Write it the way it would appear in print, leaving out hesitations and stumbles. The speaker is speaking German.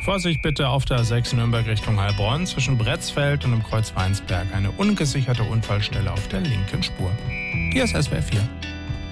Vorsicht bitte auf der A6 Nürnberg Richtung Heilbronn zwischen Bretzfeld und dem Kreuz Weinsberg. Eine ungesicherte Unfallstelle auf der linken Spur. Hier ist SWR 4.